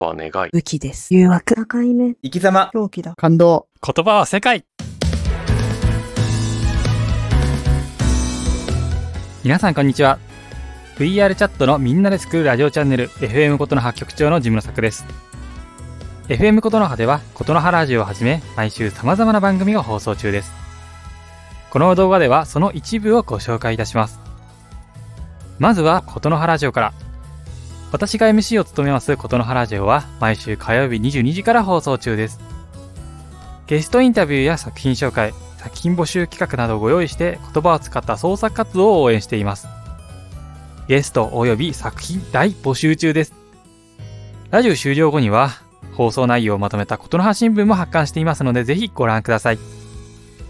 は願い。 武器です。誘惑。境目。 生き様。 狂気だ。 感動。 言葉は世界。皆さんこんにちは。 VR チャットのみんなで作るラジオチャンネル FM ことの葉局長のジムの作です。 FM ことの葉ではことの葉ラジオをはじめ毎週様々な番組が放送中です。この動画ではその一部をご紹介いたします。まずはことの葉ラジオから。私が MC を務めますことの葉ラジオは毎週火曜日22時から放送中です。ゲストインタビューや作品紹介、作品募集企画などをご用意して言葉を使った創作活動を応援しています。ゲストおよび作品大募集中です。ラジオ終了後には放送内容をまとめたことの葉新聞も発刊していますのでぜひご覧ください。